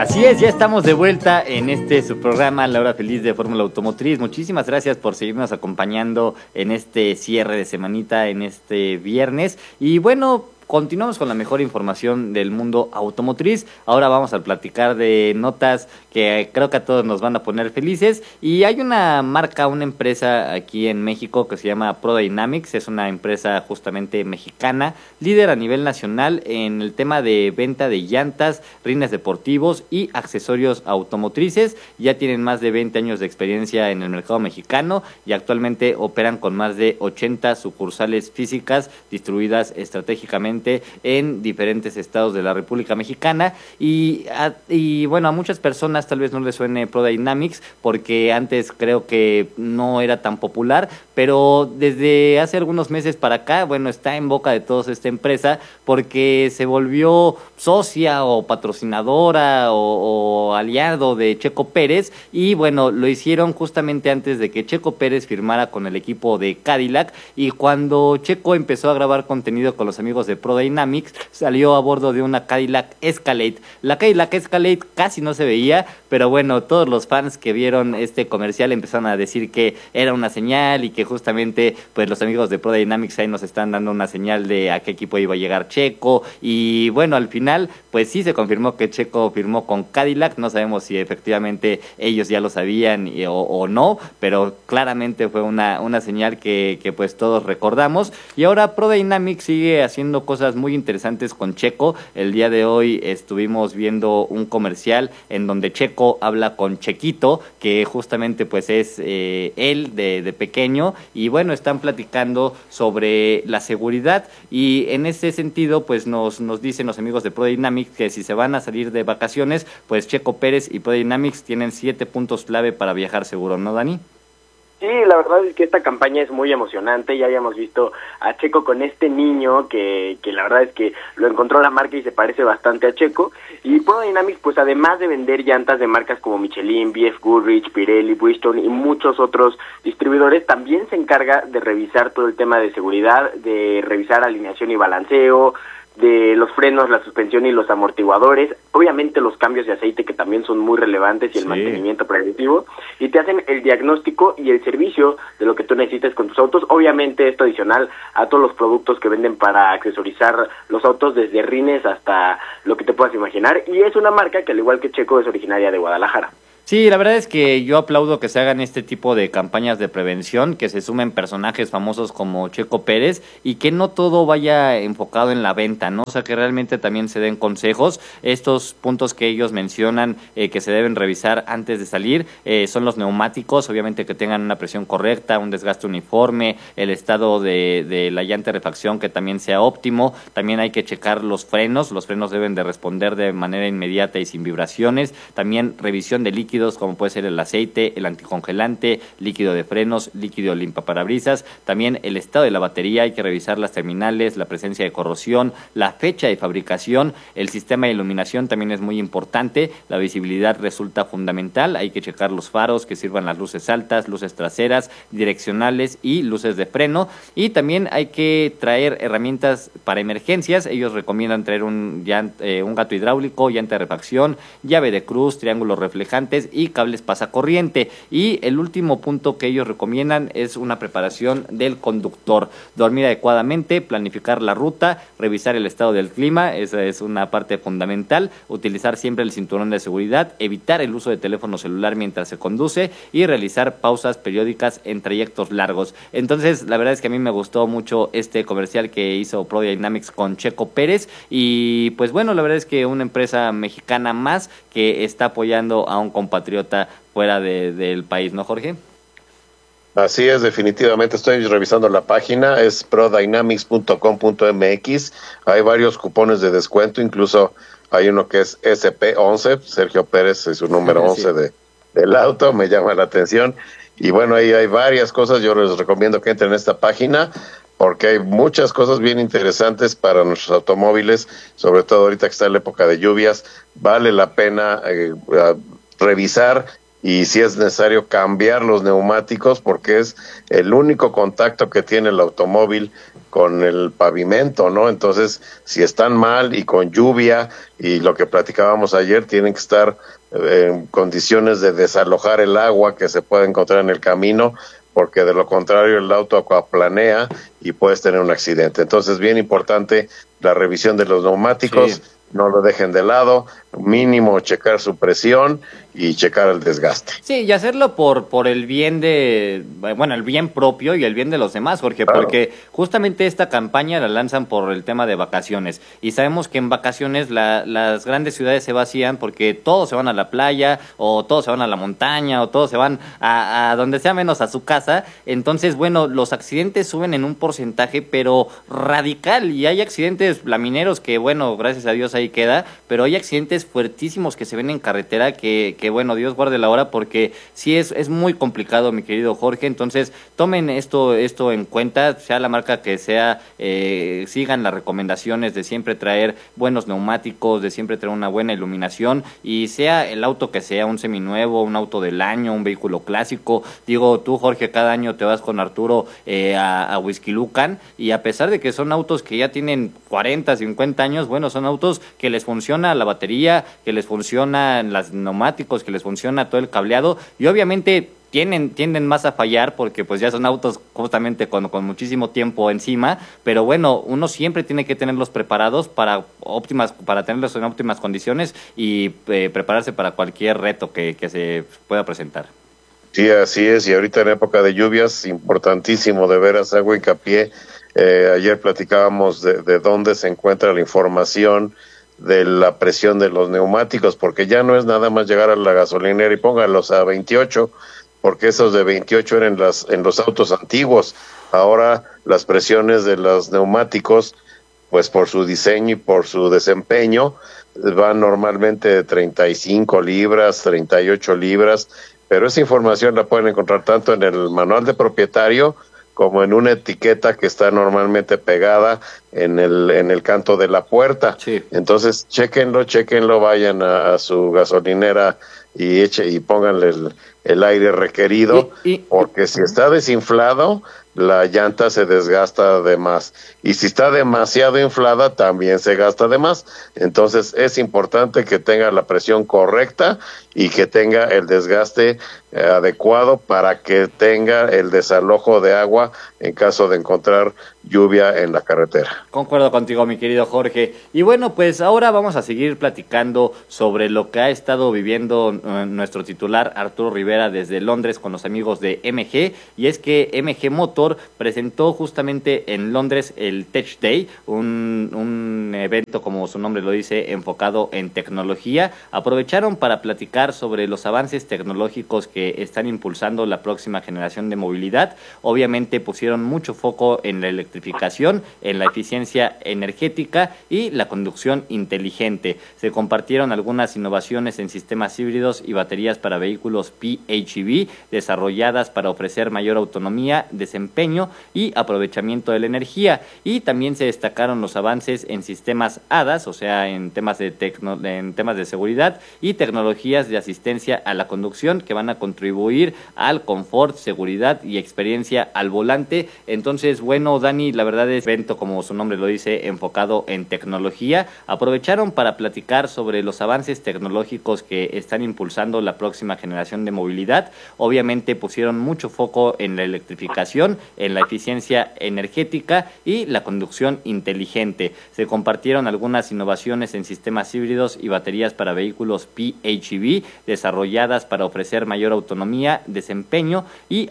Así es, ya estamos de vuelta en su programa La Hora Feliz de Fórmula Automotriz. Muchísimas gracias por seguirnos acompañando en este cierre de semanita, en este viernes. Y bueno, continuamos con la mejor información del mundo automotriz. Ahora vamos a platicar de notas que creo que a todos nos van a poner felices. Y hay una marca, una empresa aquí en México que se llama ProDynamics. Es una empresa justamente mexicana, líder a nivel nacional en el tema de venta de llantas, rines deportivos y accesorios automotrices. Ya tienen más de 20 años de experiencia en el mercado mexicano y actualmente operan con más de 80 sucursales físicas distribuidas estratégicamente en diferentes estados de la República Mexicana. Y bueno, a muchas personas tal vez no les suene ProDynamics porque antes creo que no era tan popular, pero desde hace algunos meses para acá, bueno, está en boca de todos esta empresa porque se volvió socia o patrocinadora o aliado de Checo Pérez. Y bueno, lo hicieron justamente antes de que Checo Pérez firmara con el equipo de Cadillac, y cuando Checo empezó a grabar contenido con los amigos de ProDynamics, salió a bordo de una Cadillac Escalade. La Cadillac Escalade casi no se veía, pero bueno, todos los fans que vieron este comercial empezaron a decir que era una señal y que justamente pues los amigos de ProDynamics ahí nos están dando una señal de a qué equipo iba a llegar Checo. Y bueno, al final pues sí se confirmó que Checo firmó con Cadillac. No sabemos si efectivamente ellos ya lo sabían o no, pero claramente fue una señal que pues todos recordamos. Y ahora ProDynamics sigue haciendo cosas muy interesantes con Checo. El día de hoy estuvimos viendo un comercial en donde Checo habla con Chequito, que justamente pues es él de pequeño, y bueno, están platicando sobre la seguridad. Y en ese sentido pues nos dicen los amigos de ProDynamics que si se van a salir de vacaciones, pues Checo Pérez y ProDynamics tienen 7 puntos clave para viajar seguro, ¿no, Dani? Sí, la verdad es que esta campaña es muy emocionante. Ya habíamos visto a Checo con este niño que la verdad es que lo encontró la marca y se parece bastante a Checo. Y ProDynamics, pues además de vender llantas de marcas como Michelin, BF Goodrich, Pirelli, Bridgestone y muchos otros distribuidores, también se encarga de revisar todo el tema de seguridad, de revisar alineación y balanceo, de los frenos, la suspensión y los amortiguadores, obviamente los cambios de aceite que también son muy relevantes y el mantenimiento preventivo, y te hacen el diagnóstico y el servicio de lo que tú necesites con tus autos. Obviamente esto adicional a todos los productos que venden para accesorizar los autos, desde rines hasta lo que te puedas imaginar, y es una marca que al igual que Checo es originaria de Guadalajara. Sí, la verdad es que yo aplaudo que se hagan este tipo de campañas de prevención, que se sumen personajes famosos como Checo Pérez y que no todo vaya enfocado en la venta, ¿no? O sea, que realmente también se den consejos. Estos puntos que ellos mencionan que se deben revisar antes de salir son los neumáticos, obviamente que tengan una presión correcta, un desgaste uniforme, el estado de la llanta de refacción que también sea óptimo. También hay que checar los frenos deben de responder de manera inmediata y sin vibraciones. También revisión de líquidos como puede ser el aceite, el anticongelante, líquido de frenos, líquido limpiaparabrisas. También el estado de la batería, hay que revisar las terminales, la presencia de corrosión, la fecha de fabricación. El sistema de iluminación también es muy importante, la visibilidad resulta fundamental. Hay que checar los faros, que sirvan las luces altas, luces traseras, direccionales y luces de freno. Y también hay que traer herramientas para emergencias. Ellos recomiendan traer un gato hidráulico, llanta de refacción, llave de cruz, triángulos reflejantes y cables pasacorriente. Y el último punto que ellos recomiendan es una preparación del conductor: dormir adecuadamente, planificar la ruta, revisar el estado del clima, esa es una parte fundamental, utilizar siempre el cinturón de seguridad, evitar el uso de teléfono celular mientras se conduce y realizar pausas periódicas en trayectos largos. Entonces, la verdad es que a mí me gustó mucho este comercial que hizo ProDynamics con Checo Pérez, y pues bueno, la verdad es que una empresa mexicana más que está apoyando a un compatriota fuera del país, ¿no, Jorge? Así es, definitivamente. Estoy revisando la página, es prodynamics.com.mx. Hay varios cupones de descuento, incluso hay uno que es SP11, Sergio Pérez es su número 11 del auto, me llama la atención. Y bueno, ahí hay varias cosas. Yo les recomiendo que entren en esta página porque hay muchas cosas bien interesantes para nuestros automóviles, sobre todo ahorita que está en la época de lluvias. Vale la pena revisar y si es necesario cambiar los neumáticos porque es el único contacto que tiene el automóvil con el pavimento, ¿no? Entonces, si están mal y con lluvia y lo que platicábamos ayer, tienen que estar en condiciones de desalojar el agua que se puede encontrar en el camino, porque de lo contrario el auto acuaplanea y puedes tener un accidente. Entonces, bien importante la revisión de los neumáticos, sí. No lo dejen de lado, mínimo checar su presión y checar el desgaste. Sí, y hacerlo por el bien el bien propio y el bien de los demás, Jorge, claro. Porque justamente esta campaña la lanzan por el tema de vacaciones, y sabemos que en vacaciones las grandes ciudades se vacían porque todos se van a la playa, o todos se van a la montaña, o todos se van a donde sea menos a su casa. Entonces, bueno, los accidentes suben en un porcentaje, pero radical, y hay accidentes lamineros que, bueno, gracias a Dios ahí queda, pero hay accidentes fuertísimos que se ven en carretera que bueno, Dios guarde la hora, porque sí es muy complicado, mi querido Jorge. Entonces, tomen esto en cuenta, sea la marca que sea, sigan las recomendaciones de siempre traer buenos neumáticos, de siempre traer una buena iluminación, y sea el auto que sea, un seminuevo, un auto del año, un vehículo clásico. Digo, tú, Jorge, cada año te vas con Arturo a Whisky Lucan, y a pesar de que son autos que ya tienen 40, 50 años, bueno, son autos que les funciona la batería, que les funcionan los neumáticos, que les funciona todo el cableado, y obviamente tienden más a fallar porque pues ya son autos justamente con muchísimo tiempo encima, pero bueno, uno siempre tiene que tenerlos preparados para tenerlos en óptimas condiciones y prepararse para cualquier reto que se pueda presentar. Sí, así es, y ahorita en época de lluvias, importantísimo, de veras hago hincapié. Ayer platicábamos de dónde se encuentra la información de la presión de los neumáticos, porque ya no es nada más llegar a la gasolinera y póngalos a 28, porque esos de 28 eran en los autos antiguos. Ahora las presiones de los neumáticos, pues por su diseño y por su desempeño, van normalmente de 35 libras, 38 libras, pero esa información la pueden encontrar tanto en el manual de propietario como en una etiqueta que está normalmente pegada en el canto de la puerta. Sí. Entonces, chéquenlo, vayan a su gasolinera y pónganle el aire requerido, porque si está desinflado, la llanta se desgasta de más, y si está demasiado inflada, también se gasta de más. Entonces, es importante que tenga la presión correcta y que tenga el desgaste adecuado para que tenga el desalojo de agua en caso de encontrar lluvia en la carretera. Concuerdo contigo, mi querido Jorge. Y bueno, pues ahora vamos a seguir platicando sobre lo que ha estado viviendo nuestro titular Arturo Rivera desde Londres con los amigos de MG, y es que MG Motor presentó justamente en Londres el Tech Day, un evento, como su nombre lo dice, enfocado en tecnología. Aprovecharon para platicar sobre los avances tecnológicos que están impulsando la próxima generación de movilidad. Obviamente pusieron mucho foco en la electrificación, en la eficiencia energética y la conducción inteligente. Se compartieron algunas innovaciones en sistemas híbridos y baterías para vehículos PHEV desarrolladas para ofrecer mayor autonomía, desempeño y aprovechamiento de la energía, y también se destacaron los avances en sistemas ADAS, o sea, en temas de seguridad y tecnologías de asistencia a la conducción que van a contribuir al confort, seguridad y experiencia al volante. Entonces, bueno, Dani, la verdad es evento, como su nombre lo dice, enfocado en tecnología. Aprovecharon para platicar sobre los avances tecnológicos que están impulsando la próxima generación de movilidad. Obviamente pusieron mucho foco en la electrificación, en la eficiencia energética y la conducción inteligente. Se compartieron algunas innovaciones en sistemas híbridos y baterías para vehículos PHEV desarrolladas para ofrecer mayor autonomía, desempeño y